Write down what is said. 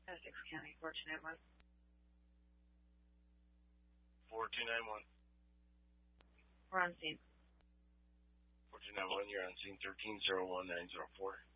Essex County, 4291. 4291. We're on scene. 4291, you're on scene 13-01904.